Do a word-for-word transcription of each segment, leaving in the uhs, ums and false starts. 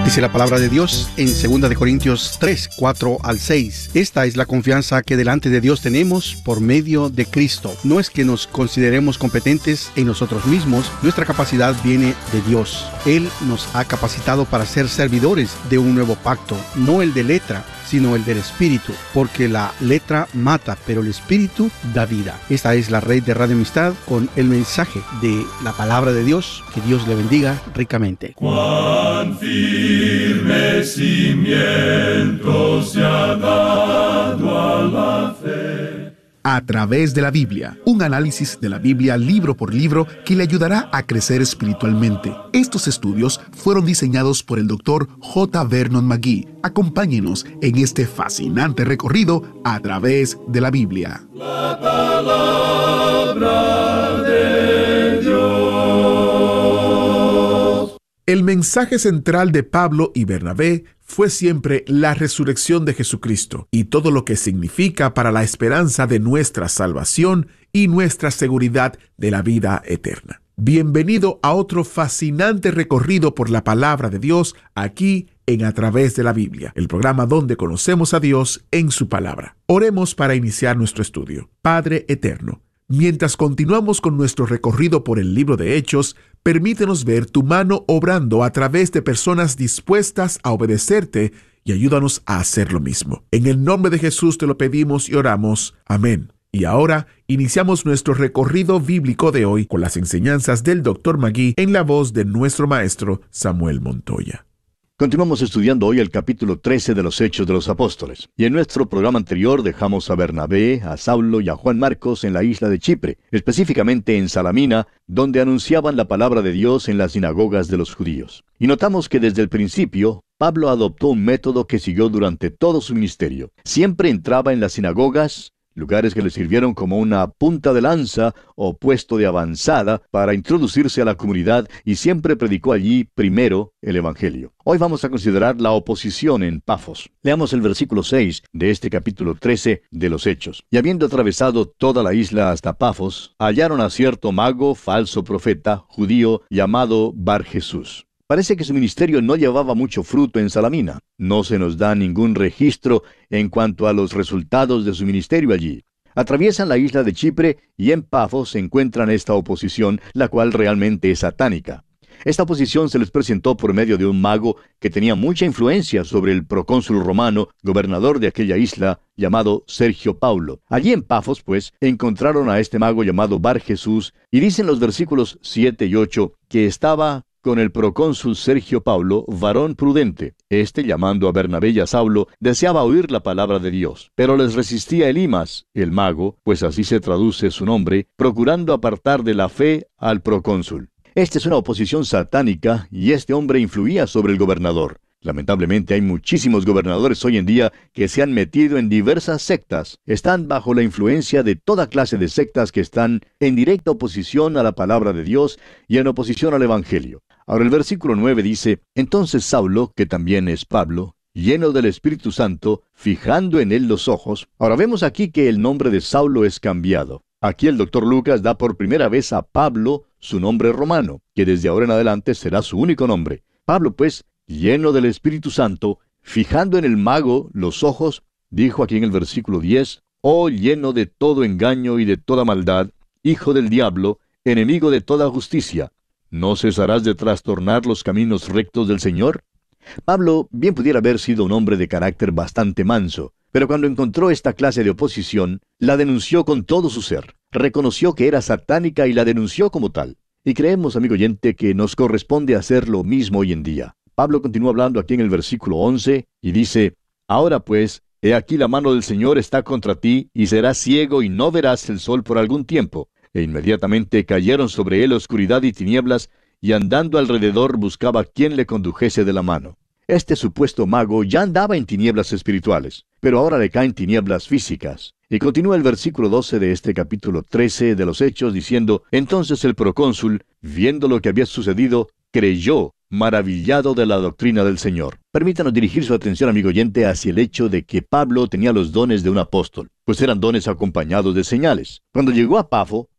Dice la palabra de Dios en segunda de Corintios tres, cuatro al seis. Esta es la confianza que delante de Dios tenemos por medio de Cristo. No es que nos consideremos competentes en nosotros mismos. Nuestra capacidad viene de Dios. Él nos ha capacitado para ser servidores de un nuevo pacto, no el de letra, sino el del Espíritu, porque la letra mata, pero el Espíritu da vida. Esta es la red de Radio Amistad con el mensaje de la palabra de Dios. Que Dios le bendiga ricamente. Cuán firme cimiento se ha dado a la fe. A través de la Biblia, un análisis de la Biblia libro por libro que le ayudará a crecer espiritualmente. Estos estudios fueron diseñados por el doctor J. Vernon McGee. Acompáñenos en este fascinante recorrido a través de la Biblia. La palabra de Dios. El mensaje central de Pablo y Bernabé fue siempre la resurrección de Jesucristo y todo lo que significa para la esperanza de nuestra salvación y nuestra seguridad de la vida eterna. Bienvenido a otro fascinante recorrido por la palabra de Dios aquí en A Través de la Biblia, el programa donde conocemos a Dios en su palabra. Oremos para iniciar nuestro estudio. Padre eterno, mientras continuamos con nuestro recorrido por el libro de Hechos, permítenos ver tu mano obrando a través de personas dispuestas a obedecerte y ayúdanos a hacer lo mismo. En el nombre de Jesús te lo pedimos y oramos. Amén. Y ahora iniciamos nuestro recorrido bíblico de hoy con las enseñanzas del doctor McGee en la voz de nuestro maestro Samuel Montoya. Continuamos estudiando hoy el capítulo trece de los Hechos de los Apóstoles. Y en nuestro programa anterior dejamos a Bernabé, a Saulo y a Juan Marcos en la isla de Chipre, específicamente en Salamina, donde anunciaban la palabra de Dios en las sinagogas de los judíos. Y notamos que desde el principio, Pablo adoptó un método que siguió durante todo su ministerio. Siempre entraba en las sinagogas, lugares que le sirvieron como una punta de lanza o puesto de avanzada para introducirse a la comunidad, y siempre predicó allí primero el Evangelio. Hoy vamos a considerar la oposición en Pafos. Leamos el versículo seis de este capítulo trece de los Hechos. Y habiendo atravesado toda la isla hasta Pafos, hallaron a cierto mago, falso profeta, judío, llamado Bar Jesús. Parece que su ministerio no llevaba mucho fruto en Salamina. No se nos da ningún registro en cuanto a los resultados de su ministerio allí. Atraviesan la isla de Chipre y en Pafos se encuentran esta oposición, la cual realmente es satánica. Esta oposición se les presentó por medio de un mago que tenía mucha influencia sobre el procónsul romano, gobernador de aquella isla, llamado Sergio Paulo. Allí en Pafos, pues, encontraron a este mago llamado Bar Jesús, y dicen los versículos siete y ocho que estaba con el procónsul Sergio Paulo, varón prudente. Este, llamando a Bernabé y a Saulo, deseaba oír la palabra de Dios, pero les resistía Elimas, el mago, pues así se traduce su nombre, procurando apartar de la fe al procónsul. Esta es una oposición satánica, y este hombre influía sobre el gobernador. Lamentablemente hay muchísimos gobernadores hoy en día que se han metido en diversas sectas. Están bajo la influencia de toda clase de sectas que están en directa oposición a la palabra de Dios y en oposición al Evangelio. Ahora el versículo nueve dice: Entonces Saulo, que también es Pablo, lleno del Espíritu Santo, fijando en él los ojos. Ahora vemos aquí que el nombre de Saulo es cambiado. Aquí el doctor Lucas da por primera vez a Pablo su nombre romano, que desde ahora en adelante será su único nombre. Pablo, pues, lleno del Espíritu Santo, fijando en el mago los ojos, dijo aquí en el versículo diez: Oh, lleno de todo engaño y de toda maldad, hijo del diablo, enemigo de toda justicia, ¿no cesarás de trastornar los caminos rectos del Señor? Pablo bien pudiera haber sido un hombre de carácter bastante manso, pero cuando encontró esta clase de oposición, la denunció con todo su ser. Reconoció que era satánica y la denunció como tal. Y creemos, amigo oyente, que nos corresponde hacer lo mismo hoy en día. Pablo continúa hablando aquí en el versículo once y dice: Ahora pues, he aquí la mano del Señor está contra ti, y serás ciego y no verás el sol por algún tiempo. E inmediatamente cayeron sobre él oscuridad y tinieblas, y andando alrededor buscaba quien le condujese de la mano. Este supuesto mago ya andaba en tinieblas espirituales, pero ahora le caen tinieblas físicas. Y continúa el versículo doce de este capítulo trece de los Hechos diciendo: Entonces el procónsul, viendo lo que había sucedido, creyó, maravillado de la doctrina del Señor. Permítanos dirigir su atención, amigo oyente, hacia el hecho de que Pablo tenía los dones de un apóstol, pues eran dones acompañados de señales. Cuando llegó a Pafo,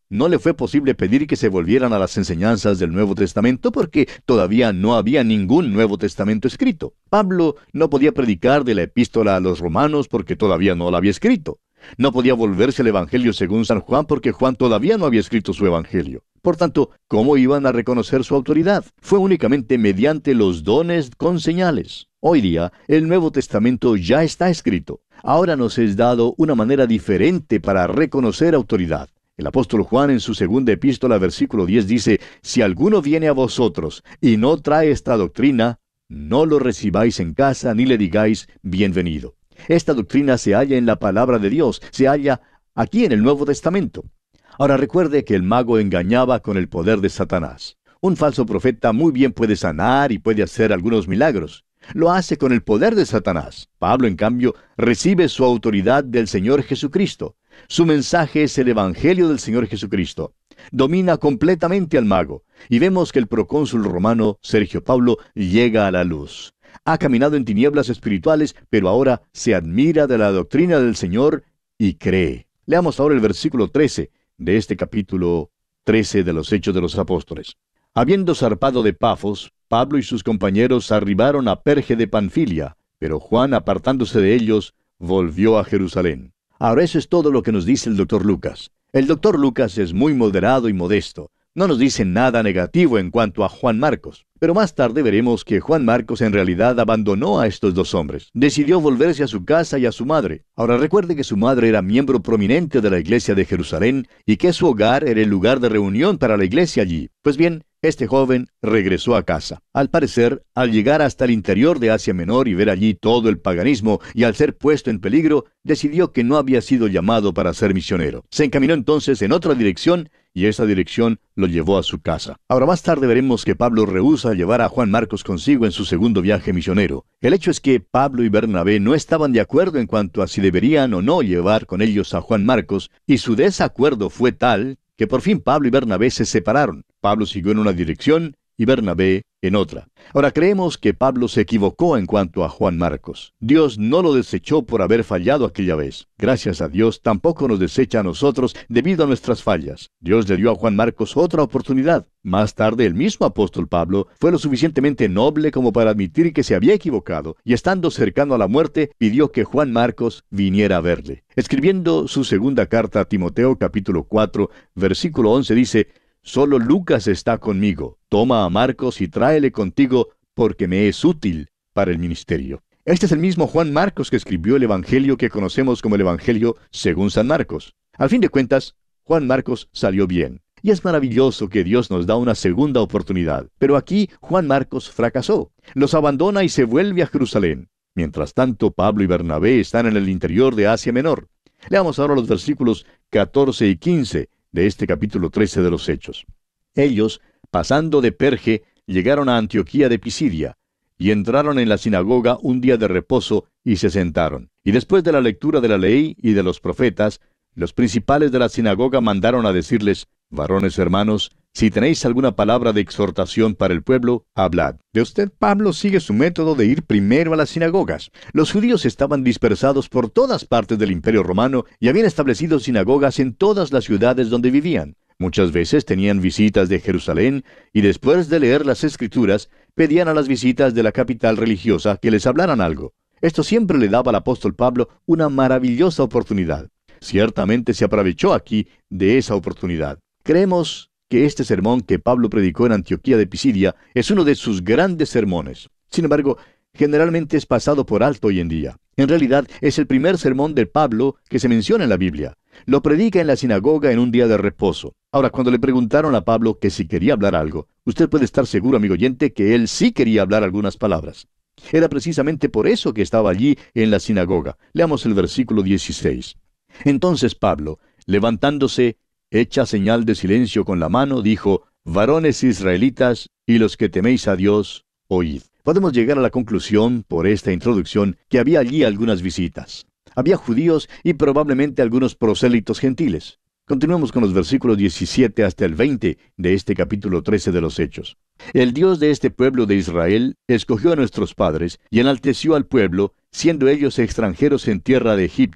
no le fue posible pedir que se volvieran a las enseñanzas del Nuevo Testamento porque todavía no había ningún Nuevo Testamento escrito. Pablo no podía predicar de la epístola a los romanos porque todavía no la había escrito. No podía volverse al Evangelio según San Juan porque Juan todavía no había escrito su Evangelio. Por tanto, ¿cómo iban a reconocer su autoridad? Fue únicamente mediante los dones con señales. Hoy día, el Nuevo Testamento ya está escrito. Ahora nos es dado una manera diferente para reconocer autoridad. El apóstol Juan en su segunda epístola, versículo diez, dice, «Si alguno viene a vosotros y no trae esta doctrina, no lo recibáis en casa ni le digáis bienvenido». Esta doctrina se halla en la palabra de Dios, se halla aquí en el Nuevo Testamento. Ahora recuerde que el mago engañaba con el poder de Satanás. Un falso profeta muy bien puede sanar y puede hacer algunos milagros. Lo hace con el poder de Satanás. Pablo, en cambio, recibe su autoridad del Señor Jesucristo. Su mensaje es el Evangelio del Señor Jesucristo. Domina completamente al mago. Y vemos que el procónsul romano, Sergio Paulo, llega a la luz. Ha caminado en tinieblas espirituales, pero ahora se admira de la doctrina del Señor y cree. Leamos ahora el versículo trece de este capítulo trece de los Hechos de los Apóstoles. Habiendo zarpado de Pafos, Pablo y sus compañeros arribaron a Perge de Panfilia, pero Juan, apartándose de ellos, volvió a Jerusalén. Ahora eso es todo lo que nos dice el doctor Lucas. El doctor Lucas es muy moderado y modesto. No nos dice nada negativo en cuanto a Juan Marcos. Pero más tarde veremos que Juan Marcos en realidad abandonó a estos dos hombres. Decidió volverse a su casa y a su madre. Ahora recuerde que su madre era miembro prominente de la iglesia de Jerusalén y que su hogar era el lugar de reunión para la iglesia allí. Pues bien, este joven regresó a casa. Al parecer, al llegar hasta el interior de Asia Menor y ver allí todo el paganismo y al ser puesto en peligro, decidió que no había sido llamado para ser misionero. Se encaminó entonces en otra dirección y esa dirección lo llevó a su casa. Ahora más tarde veremos que Pablo rehúsa llevar a Juan Marcos consigo en su segundo viaje misionero. El hecho es que Pablo y Bernabé no estaban de acuerdo en cuanto a si deberían o no llevar con ellos a Juan Marcos, y su desacuerdo fue tal que por fin Pablo y Bernabé se separaron. Pablo siguió en una dirección y Bernabé en otra. Ahora creemos que Pablo se equivocó en cuanto a Juan Marcos. Dios no lo desechó por haber fallado aquella vez. Gracias a Dios tampoco nos desecha a nosotros debido a nuestras fallas. Dios le dio a Juan Marcos otra oportunidad. Más tarde el mismo apóstol Pablo fue lo suficientemente noble como para admitir que se había equivocado y estando cercano a la muerte pidió que Juan Marcos viniera a verle. Escribiendo su segunda carta a Timoteo capítulo cuatro versículo once dice: «Solo Lucas está conmigo. Toma a Marcos y tráele contigo, porque me es útil para el ministerio». Este es el mismo Juan Marcos que escribió el Evangelio que conocemos como el Evangelio según San Marcos. Al fin de cuentas, Juan Marcos salió bien. Y es maravilloso que Dios nos da una segunda oportunidad. Pero aquí Juan Marcos fracasó. Los abandona y se vuelve a Jerusalén. Mientras tanto, Pablo y Bernabé están en el interior de Asia Menor. Leamos ahora los versículos catorce y quince. De este capítulo trece de los Hechos. Ellos, pasando de Perge, llegaron a Antioquía de Pisidia, y entraron en la sinagoga un día de reposo, y se sentaron. Y después de la lectura de la ley y de los profetas, los principales de la sinagoga mandaron a decirles: «Varones hermanos, si tenéis alguna palabra de exhortación para el pueblo, hablad». De usted, Pablo sigue su método de ir primero a las sinagogas. Los judíos estaban dispersados por todas partes del Imperio Romano y habían establecido sinagogas en todas las ciudades donde vivían. Muchas veces tenían visitas de Jerusalén y después de leer las Escrituras, pedían a las visitas de la capital religiosa que les hablaran algo. Esto siempre le daba al apóstol Pablo una maravillosa oportunidad. Ciertamente se aprovechó aquí de esa oportunidad. Creemos que este sermón que Pablo predicó en Antioquía de Pisidia es uno de sus grandes sermones. Sin embargo, generalmente es pasado por alto hoy en día. En realidad, es el primer sermón de Pablo que se menciona en la Biblia. Lo predica en la sinagoga en un día de reposo. Ahora, cuando le preguntaron a Pablo que si quería hablar algo, usted puede estar seguro, amigo oyente, que él sí quería hablar algunas palabras. Era precisamente por eso que estaba allí en la sinagoga. Leamos el versículo dieciséis. Entonces Pablo, levantándose, hecha señal de silencio con la mano, dijo: «Varones israelitas y los que teméis a Dios, oíd». Podemos llegar a la conclusión, por esta introducción, que había allí algunas visitas. Había judíos y probablemente algunos prosélitos gentiles. Continuemos con los versículos diecisiete hasta el veinte de este capítulo trece de los Hechos. «El Dios de este pueblo de Israel escogió a nuestros padres y enalteció al pueblo, siendo ellos extranjeros en tierra de Egipto,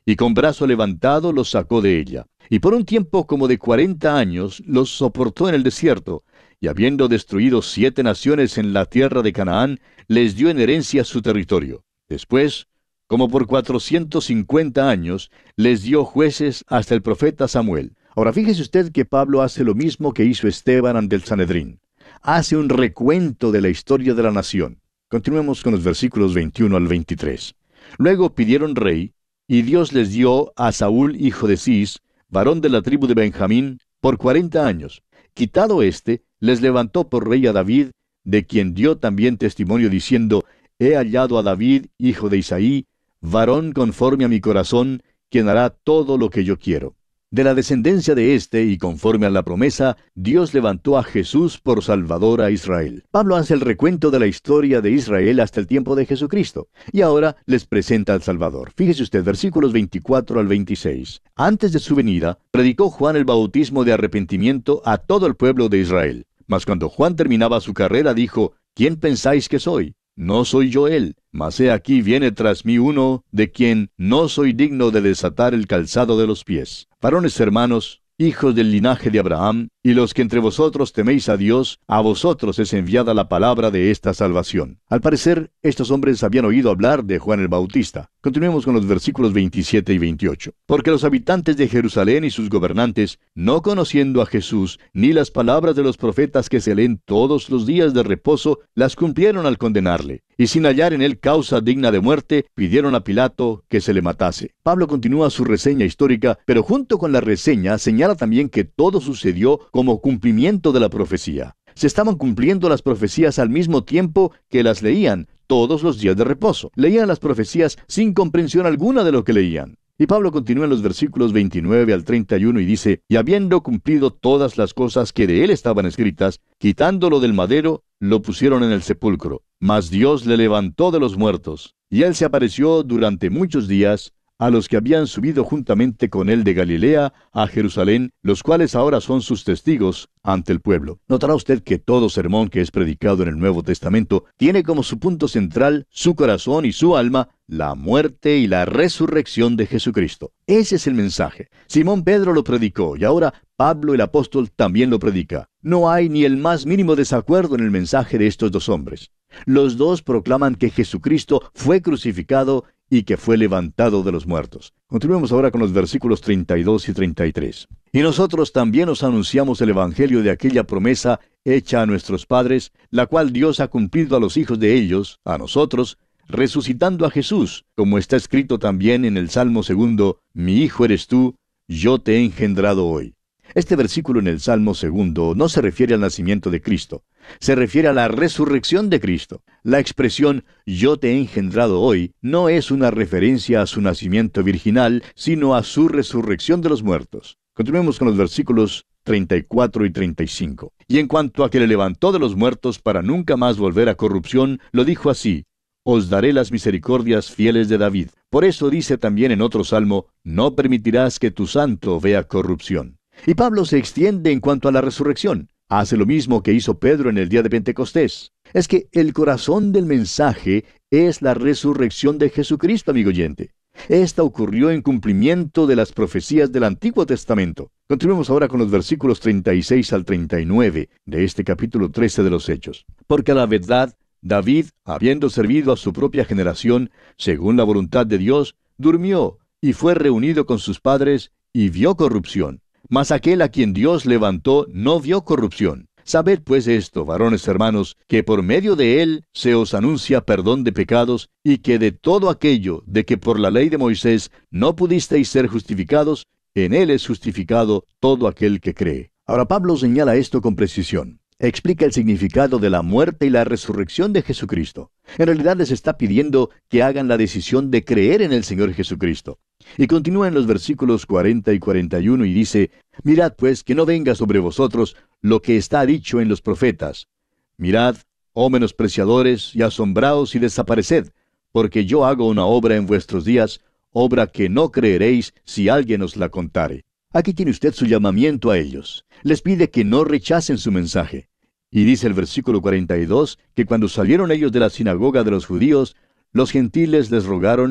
y con brazo levantado los sacó de ella. Y por un tiempo como de cuarenta años los soportó en el desierto, y habiendo destruido siete naciones en la tierra de Canaán, les dio en herencia su territorio. Después, como por cuatrocientos cincuenta años, les dio jueces hasta el profeta Samuel. Ahora fíjese usted que Pablo hace lo mismo que hizo Esteban ante el Sanedrín. Hace un recuento de la historia de la nación. Continuemos con los versículos veintiuno al veintitrés. Luego pidieron rey, y Dios les dio a Saúl, hijo de Cis, varón de la tribu de Benjamín, por cuarenta años. Quitado éste, les levantó por rey a David, de quien dio también testimonio diciendo, he hallado a David, hijo de Isaí, varón conforme a mi corazón, quien hará todo lo que yo quiero. De la descendencia de éste, y conforme a la promesa, Dios levantó a Jesús por Salvador a Israel. Pablo hace el recuento de la historia de Israel hasta el tiempo de Jesucristo, y ahora les presenta al Salvador. Fíjese usted, versículos veinticuatro al veintiséis. Antes de su venida, predicó Juan el bautismo de arrepentimiento a todo el pueblo de Israel. Mas cuando Juan terminaba su carrera, dijo, ¿quién pensáis que soy? No soy yo él, mas he aquí viene tras mí uno, de quien no soy digno de desatar el calzado de los pies. Varones hermanos, hijos del linaje de Abraham, y los que entre vosotros teméis a Dios, a vosotros es enviada la palabra de esta salvación. Al parecer, estos hombres habían oído hablar de Juan el Bautista. Continuemos con los versículos veintisiete y veintiocho. Porque los habitantes de Jerusalén y sus gobernantes, no conociendo a Jesús, ni las palabras de los profetas que se leen todos los días de reposo, las cumplieron al condenarle. Y sin hallar en él causa digna de muerte, pidieron a Pilato que se le matase. Pablo continúa su reseña histórica, pero junto con la reseña señala también que todo sucedió como cumplimiento de la profecía. Se estaban cumpliendo las profecías al mismo tiempo que las leían todos los días de reposo. Leían las profecías sin comprensión alguna de lo que leían. Y Pablo continúa en los versículos veintinueve al treinta y uno y dice, y habiendo cumplido todas las cosas que de él estaban escritas, quitándolo del madero, lo pusieron en el sepulcro. Mas Dios le levantó de los muertos, y él se apareció durante muchos días a los que habían subido juntamente con él de Galilea a Jerusalén, los cuales ahora son sus testigos ante el pueblo. Notará usted que todo sermón que es predicado en el Nuevo Testamento tiene como su punto central, su corazón y su alma, la muerte y la resurrección de Jesucristo. Ese es el mensaje. Simón Pedro lo predicó, y ahora Pablo el apóstol también lo predica. No hay ni el más mínimo desacuerdo en el mensaje de estos dos hombres. Los dos proclaman que Jesucristo fue crucificado y que fue levantado de los muertos. Continuemos ahora con los versículos treinta y dos y treinta y tres. Y nosotros también os anunciamos el evangelio de aquella promesa hecha a nuestros padres, la cual Dios ha cumplido a los hijos de ellos, a nosotros, resucitando a Jesús, como está escrito también en el Salmo segundo, mi hijo eres tú, yo te he engendrado hoy. Este versículo en el Salmo segundo no se refiere al nacimiento de Cristo, se refiere a la resurrección de Cristo. La expresión yo te he engendrado hoy no es una referencia a su nacimiento virginal, sino a su resurrección de los muertos. Continuemos con los versículos treinta y cuatro y treinta y cinco. Y en cuanto a que le levantó de los muertos para nunca más volver a corrupción, lo dijo así, os daré las misericordias fieles de David. Por eso dice también en otro salmo, no permitirás que tu santo vea corrupción. Y Pablo se extiende en cuanto a la resurrección. Hace lo mismo que hizo Pedro en el día de Pentecostés. Es que el corazón del mensaje es la resurrección de Jesucristo, amigo oyente. Esta ocurrió en cumplimiento de las profecías del Antiguo Testamento. Continuemos ahora con los versículos treinta y seis al treinta y nueve de este capítulo trece de los Hechos. Porque a la verdad, David, habiendo servido a su propia generación, según la voluntad de Dios, durmió y fue reunido con sus padres y vio corrupción. Mas aquel a quien Dios levantó no vio corrupción. Sabed pues esto, varones hermanos, que por medio de él se os anuncia perdón de pecados, y que de todo aquello de que por la ley de Moisés no pudisteis ser justificados, en él es justificado todo aquel que cree. Ahora Pablo señala esto con precisión. Explica el significado de la muerte y la resurrección de Jesucristo. En realidad les está pidiendo que hagan la decisión de creer en el Señor Jesucristo. Y continúa en los versículos cuarenta y cuarenta y uno y dice, mirad pues que no venga sobre vosotros lo que está dicho en los profetas. Mirad, oh menospreciadores, y asombraos y desapareced, porque yo hago una obra en vuestros días, obra que no creeréis si alguien os la contare. Aquí tiene usted su llamamiento a ellos. Les pide que no rechacen su mensaje. Y dice el versículo cuarenta y dos, que cuando salieron ellos de la sinagoga de los judíos, los gentiles les rogaron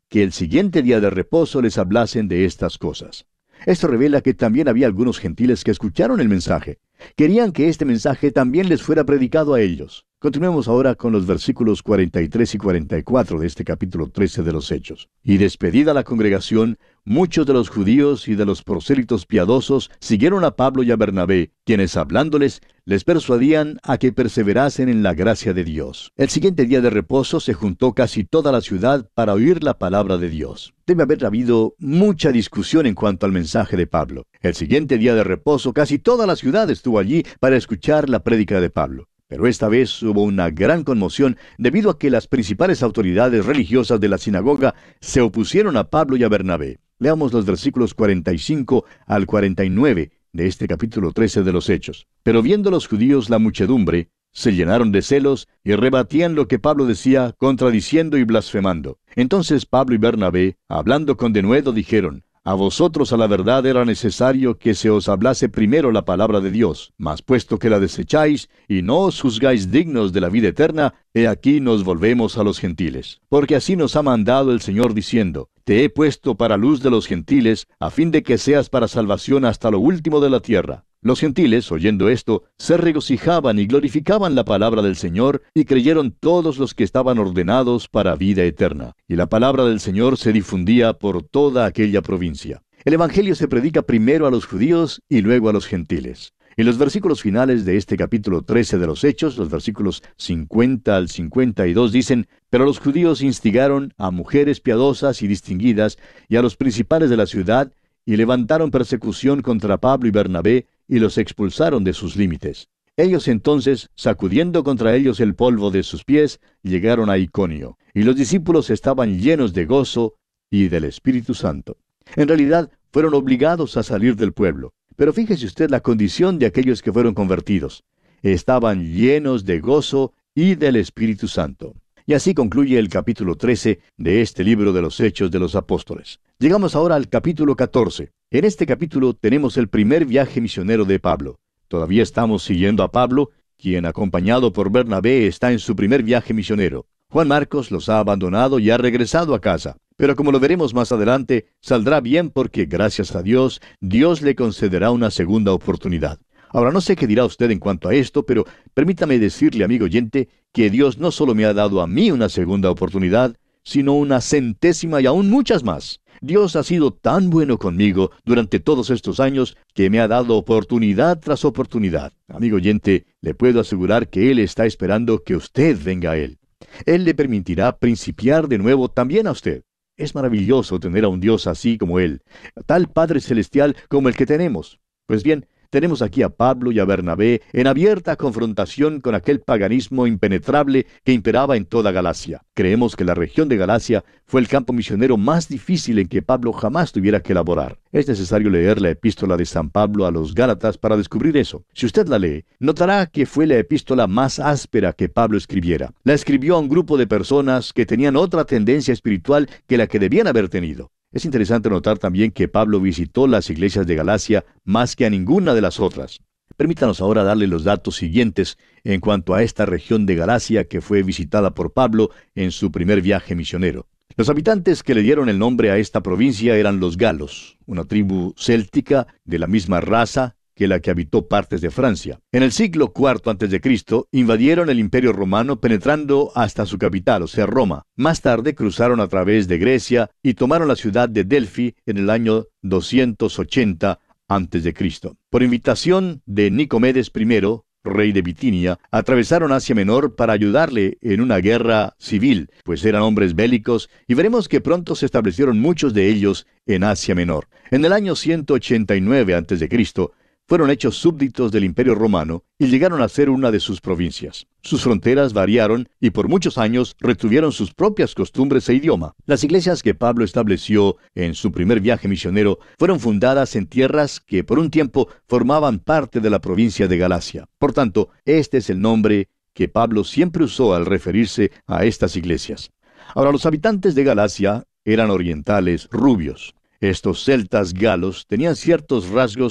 que el siguiente día de reposo les hablasen de estas cosas. Esto revela que también había algunos gentiles que escucharon el mensaje. Querían que este mensaje también les fuera predicado a ellos. Continuemos ahora con los versículos cuarenta y tres y cuarenta y cuatro de este capítulo trece de los Hechos. Y despedida la congregación, muchos de los judíos y de los prosélitos piadosos siguieron a Pablo y a Bernabé, quienes hablándoles, les persuadían a que perseverasen en la gracia de Dios. El siguiente día de reposo se juntó casi toda la ciudad para oír la palabra de Dios. Debe haber habido mucha discusión en cuanto al mensaje de Pablo. El siguiente día de reposo casi toda la ciudad estuvo allí para escuchar la prédica de Pablo. Pero esta vez hubo una gran conmoción debido a que las principales autoridades religiosas de la sinagoga se opusieron a Pablo y a Bernabé. Leamos los versículos cuarenta y cinco al cuarenta y nueve de este capítulo trece de los Hechos. Pero viendo los judíos la muchedumbre, se llenaron de celos y rebatían lo que Pablo decía, contradiciendo y blasfemando. Entonces Pablo y Bernabé, hablando con denuedo, dijeron: A vosotros a la verdad era necesario que se os hablase primero la palabra de Dios, mas puesto que la desecháis y no os juzgáis dignos de la vida eterna, he aquí nos volvemos a los gentiles. Porque así nos ha mandado el Señor diciendo: Te he puesto para luz de los gentiles, a fin de que seas para salvación hasta lo último de la tierra. Los gentiles, oyendo esto, se regocijaban y glorificaban la palabra del Señor, y creyeron todos los que estaban ordenados para vida eterna. Y la palabra del Señor se difundía por toda aquella provincia. El Evangelio se predica primero a los judíos y luego a los gentiles. En los versículos finales de este capítulo trece de los Hechos, los versículos cincuenta al cincuenta y dos dicen: Pero los judíos instigaron a mujeres piadosas y distinguidas y a los principales de la ciudad, y levantaron persecución contra Pablo y Bernabé, y los expulsaron de sus límites. Ellos entonces, sacudiendo contra ellos el polvo de sus pies, llegaron a Iconio, y los discípulos estaban llenos de gozo y del Espíritu Santo. En realidad, fueron obligados a salir del pueblo. Pero fíjese usted la condición de aquellos que fueron convertidos. Estaban llenos de gozo y del Espíritu Santo. Y así concluye el capítulo trece de este libro de los Hechos de los Apóstoles. Llegamos ahora al capítulo catorce. En este capítulo tenemos el primer viaje misionero de Pablo. Todavía estamos siguiendo a Pablo, quien acompañado por Bernabé está en su primer viaje misionero. Juan Marcos los ha abandonado y ha regresado a casa. Pero como lo veremos más adelante, saldrá bien porque, gracias a Dios, Dios le concederá una segunda oportunidad. Ahora, no sé qué dirá usted en cuanto a esto, pero permítame decirle, amigo oyente, que Dios no solo me ha dado a mí una segunda oportunidad, sino una centésima y aún muchas más. Dios ha sido tan bueno conmigo durante todos estos años que me ha dado oportunidad tras oportunidad. Amigo oyente, le puedo asegurar que Él está esperando que usted venga a Él. Él le permitirá principiar de nuevo también a usted. Es maravilloso tener a un Dios así como Él, tal Padre Celestial como el que tenemos. Pues bien, tenemos aquí a Pablo y a Bernabé en abierta confrontación con aquel paganismo impenetrable que imperaba en toda Galacia. Creemos que la región de Galacia fue el campo misionero más difícil en que Pablo jamás tuviera que laborar. Es necesario leer la epístola de San Pablo a los Gálatas para descubrir eso. Si usted la lee, notará que fue la epístola más áspera que Pablo escribiera. La escribió a un grupo de personas que tenían otra tendencia espiritual que la que debían haber tenido. Es interesante notar también que Pablo visitó las iglesias de Galacia más que a ninguna de las otras. Permítanos ahora darle los datos siguientes en cuanto a esta región de Galacia que fue visitada por Pablo en su primer viaje misionero. Los habitantes que le dieron el nombre a esta provincia eran los galos, una tribu céltica de la misma raza que la que habitó partes de Francia. En el siglo cuarto antes de Cristo invadieron el Imperio Romano penetrando hasta su capital, o sea, Roma. Más tarde cruzaron a través de Grecia y tomaron la ciudad de Delfi en el año doscientos ochenta antes de Cristo. Por invitación de Nicomedes primero, rey de Bitinia, atravesaron Asia Menor para ayudarle en una guerra civil, pues eran hombres bélicos, y veremos que pronto se establecieron muchos de ellos en Asia Menor. En el año ciento ochenta y nueve antes de Cristo, fueron hechos súbditos del Imperio Romano y llegaron a ser una de sus provincias. Sus fronteras variaron y por muchos años retuvieron sus propias costumbres e idioma. Las iglesias que Pablo estableció en su primer viaje misionero fueron fundadas en tierras que por un tiempo formaban parte de la provincia de Galacia. Por tanto, este es el nombre que Pablo siempre usó al referirse a estas iglesias. Ahora, los habitantes de Galacia eran orientales rubios. Estos celtas galos tenían ciertos rasgos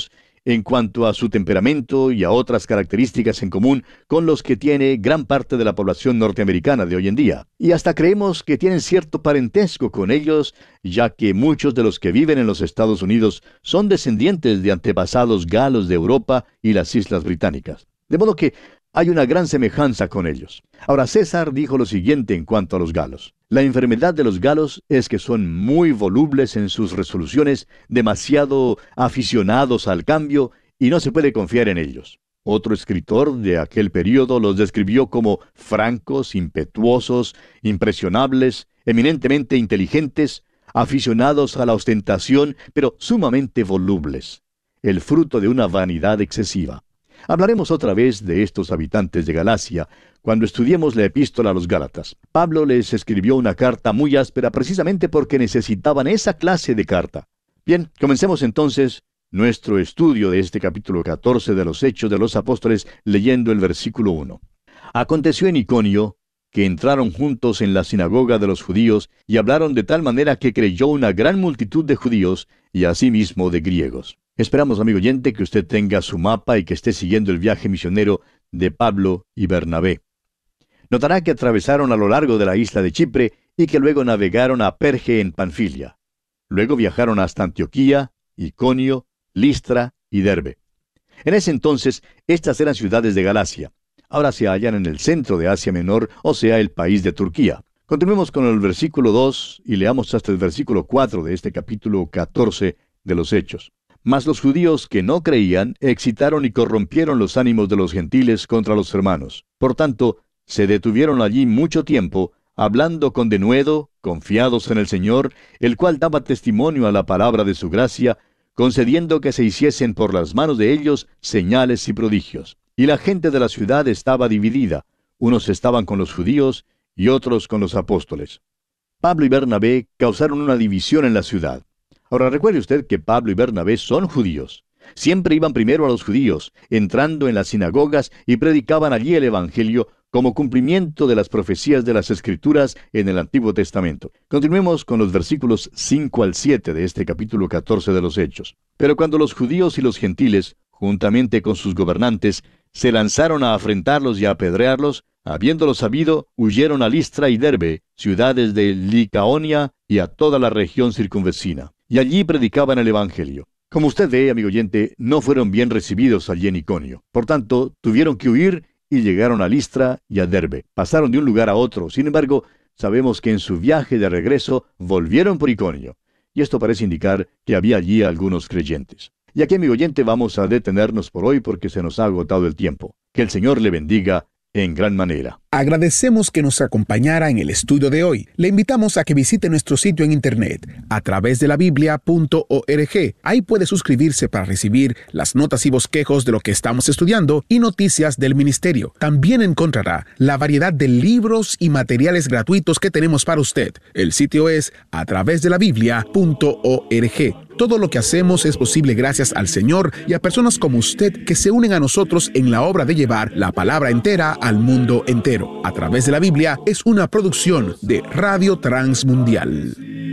en cuanto a su temperamento y a otras características en común con los que tiene gran parte de la población norteamericana de hoy en día. Y hasta creemos que tienen cierto parentesco con ellos, ya que muchos de los que viven en los Estados Unidos son descendientes de antepasados galos de Europa y las Islas Británicas. De modo que hay una gran semejanza con ellos. Ahora, César dijo lo siguiente en cuanto a los galos. La enfermedad de los galos es que son muy volubles en sus resoluciones, demasiado aficionados al cambio, y no se puede confiar en ellos. Otro escritor de aquel período los describió como francos, impetuosos, impresionables, eminentemente inteligentes, aficionados a la ostentación, pero sumamente volubles, el fruto de una vanidad excesiva. Hablaremos otra vez de estos habitantes de Galacia cuando estudiemos la epístola a los Gálatas. Pablo les escribió una carta muy áspera precisamente porque necesitaban esa clase de carta. Bien, comencemos entonces nuestro estudio de este capítulo catorce de los Hechos de los Apóstoles leyendo el versículo uno. Aconteció en Iconio que entraron juntos en la sinagoga de los judíos y hablaron de tal manera que creyó una gran multitud de judíos y asimismo de griegos. Esperamos, amigo oyente, que usted tenga su mapa y que esté siguiendo el viaje misionero de Pablo y Bernabé. Notará que atravesaron a lo largo de la isla de Chipre y que luego navegaron a Perge en Panfilia. Luego viajaron hasta Antioquía, Iconio, Listra y Derbe. En ese entonces, estas eran ciudades de Galacia. Ahora se hallan en el centro de Asia Menor, o sea, el país de Turquía. Continuemos con el versículo dos y leamos hasta el versículo cuatro de este capítulo catorce de los Hechos. Mas los judíos que no creían excitaron y corrompieron los ánimos de los gentiles contra los hermanos. Por tanto, se detuvieron allí mucho tiempo, hablando con denuedo, confiados en el Señor, el cual daba testimonio a la palabra de su gracia, concediendo que se hiciesen por las manos de ellos señales y prodigios. Y la gente de la ciudad estaba dividida, unos estaban con los judíos y otros con los apóstoles. Pablo y Bernabé causaron una división en la ciudad. Ahora recuerde usted que Pablo y Bernabé son judíos. Siempre iban primero a los judíos, entrando en las sinagogas y predicaban allí el Evangelio como cumplimiento de las profecías de las Escrituras en el Antiguo Testamento. Continuemos con los versículos cinco al siete de este capítulo catorce de los Hechos. Pero cuando los judíos y los gentiles, juntamente con sus gobernantes, se lanzaron a afrentarlos y a apedrearlos, habiéndolo sabido, huyeron a Listra y Derbe, ciudades de Licaonia y a toda la región circunvecina. Y allí predicaban el Evangelio. Como usted ve, amigo oyente, no fueron bien recibidos allí en Iconio. Por tanto, tuvieron que huir y llegaron a Listra y a Derbe. Pasaron de un lugar a otro. Sin embargo, sabemos que en su viaje de regreso volvieron por Iconio. Y esto parece indicar que había allí algunos creyentes. Y aquí, amigo oyente, vamos a detenernos por hoy porque se nos ha agotado el tiempo. Que el Señor le bendiga en gran manera. Agradecemos que nos acompañara en el estudio de hoy. Le invitamos a que visite nuestro sitio en internet a través de la biblia punto org. Ahí puede suscribirse para recibir las notas y bosquejos de lo que estamos estudiando y noticias del ministerio. También encontrará la variedad de libros y materiales gratuitos que tenemos para usted. El sitio es a través de la biblia punto org. Todo lo que hacemos es posible gracias al Señor y a personas como usted que se unen a nosotros en la obra de llevar la palabra entera al mundo entero. A través de la Biblia es una producción de Radio Transmundial.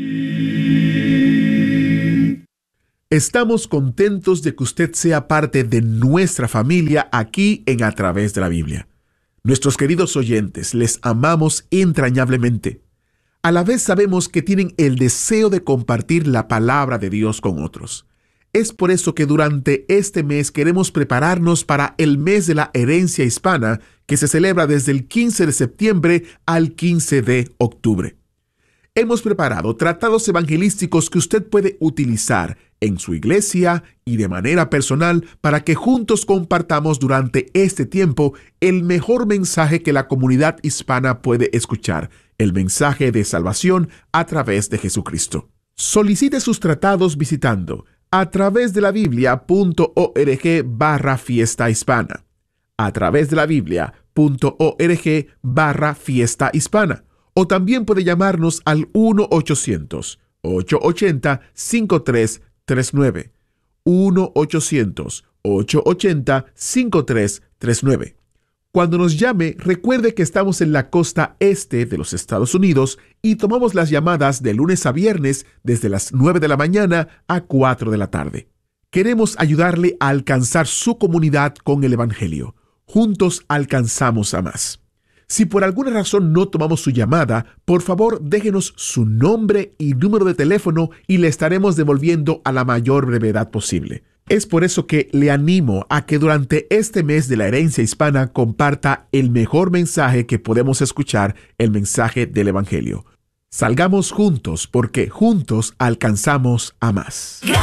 Estamos contentos de que usted sea parte de nuestra familia aquí en A Través de la Biblia. Nuestros queridos oyentes, les amamos entrañablemente. A la vez sabemos que tienen el deseo de compartir la palabra de Dios con otros. Es por eso que durante este mes queremos prepararnos para el mes de la herencia hispana, que se celebra desde el quince de septiembre al quince de octubre. Hemos preparado tratados evangelísticos que usted puede utilizar en su iglesia y de manera personal para que juntos compartamos durante este tiempo el mejor mensaje que la comunidad hispana puede escuchar, el mensaje de salvación a través de Jesucristo. Solicite sus tratados visitando a través de la biblia punto org barra fiesta hispana. A través de la biblia punto org barra fiesta hispana. O también puede llamarnos al uno ochocientos, ochocientos ochenta, cincuenta y tres treinta y nueve. uno ochocientos, ochocientos ochenta, cincuenta y tres treinta y nueve. Cuando nos llame, recuerde que estamos en la costa este de los Estados Unidos y tomamos las llamadas de lunes a viernes desde las nueve de la mañana a cuatro de la tarde. queremos ayudarle a alcanzar su comunidad con el Evangelio. Juntos alcanzamos a más. Si por alguna razón no tomamos su llamada, por favor déjenos su nombre y número de teléfono y le estaremos devolviendo a la mayor brevedad posible. Es por eso que le animo a que durante este mes de la herencia hispana comparta el mejor mensaje que podemos escuchar, el mensaje del Evangelio. Salgamos juntos porque juntos alcanzamos a más.